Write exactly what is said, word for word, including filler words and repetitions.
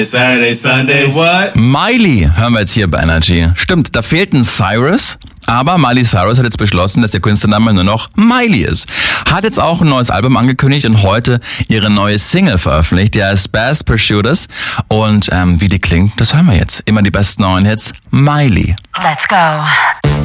Saturday, Sunday, what? Miley hören wir jetzt hier bei Energy. Stimmt, da fehlt ein Cyrus, aber Miley Cyrus hat jetzt beschlossen, dass der Künstlername nur noch Miley ist. Hat jetzt auch ein neues Album angekündigt und heute ihre neue Single veröffentlicht, die heißt Bass Pursuiters. Und ähm, wie die klingt, das hören wir jetzt. Immer die besten neuen Hits, Miley. Let's go.